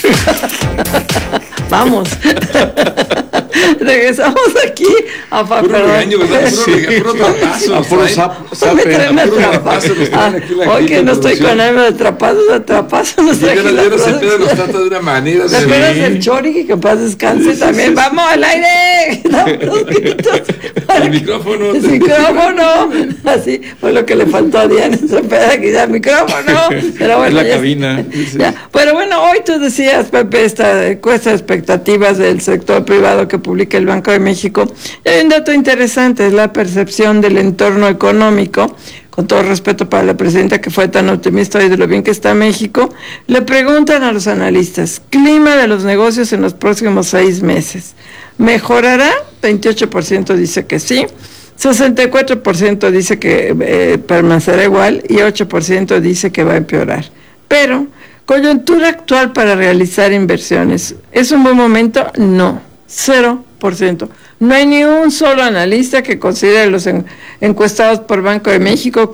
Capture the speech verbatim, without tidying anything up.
Vamos. Regresamos aquí a Puro regaño, ¿verdad? Puro regaño, puro trapazo. A puro trapazo. Hoy que no estoy con algo de trapazos, de trapazos. No sé. Yo no se Pedro nos trata de una manera. ¿Te acuerdas del Chori? Que paz descanse también. ¡Vamos al aire! El micrófono. El micrófono. Así fue lo que le faltó a Diana Cepeda, aquí da micrófono. Pero bueno, la cabina. Ya. Pero bueno, hoy tú decías, Pepe, esta encuesta de expectativas del sector privado que publica el Banco de México. Y hay un dato interesante, es la percepción del entorno económico. Con todo respeto para la presidenta que fue tan optimista y de lo bien que está México, le preguntan a los analistas, clima de los negocios en los próximos seis meses. ¿Mejorará? veintiocho por ciento dice que sí, sesenta y cuatro por ciento dice que eh, permanecerá igual y ocho por ciento dice que va a empeorar. Pero, coyuntura actual para realizar inversiones, ¿es un buen momento? No, cero por ciento. No hay ni un solo analista que considere los en, encuestados por Banco de México